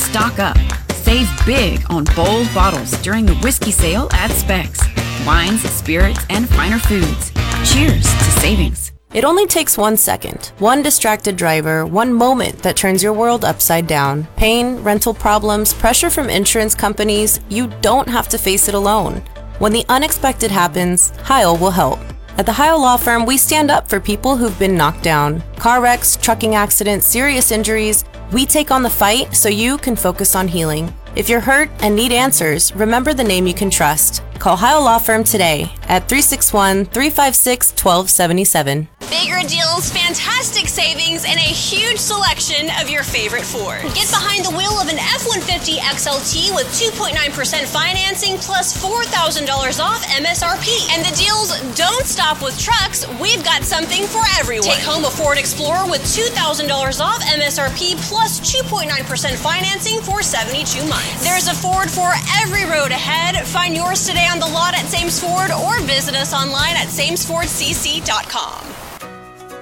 stock up. Save big on bold bottles during the whiskey sale at Specs. Wines, spirits, and finer foods. Cheers to savings. It only takes 1 second, one distracted driver, one moment that turns your world upside down. Pain, rental problems, pressure from insurance companies, you don't have to face it alone. When the unexpected happens, Heil will help. At the Heil Law Firm, we stand up for people who've been knocked down. Car wrecks, trucking accidents, serious injuries. We take on the fight so you can focus on healing. If you're hurt and need answers, remember the name you can trust. Call Heil Law Firm today at 361-356-1277. Bigger deals, fantastic savings, and a huge selection of your favorite Fords. Get behind the wheel of an F-150 XLT with 2.9% financing plus $4,000 off MSRP. And the deals don't stop with trucks. We've got something for everyone. Take home a Ford Explorer with $2,000 off MSRP plus 2.9% financing for 72 months. There's a Ford for every road ahead. Find yours today on the lot at Sames Ford or visit us online at samesfordcc.com.